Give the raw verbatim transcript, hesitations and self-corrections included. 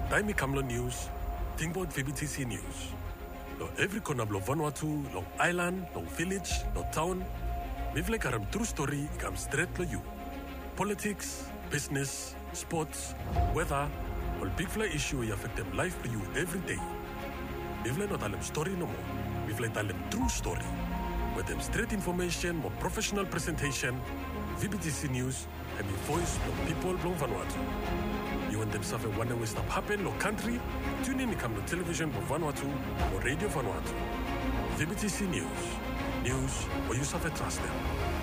Taimi Kamlo News, Tingboard V B T C News. Lo every corner blo Vanuatu, long island, long village, long town. Mivle karam true story ikam straight to you. Politics, business, sports, weather, all big fly issue you affect them life for you every day. Mivle not alem story no more. Mivle alem true story. With them straight information, more professional presentation, V B T C News, and the voice of people from Vanuatu. You want them suffer one way stop happen no country? Tune in to come to television for Vanuatu or radio Vanuatu. V B T C News. News where you suffer trust them.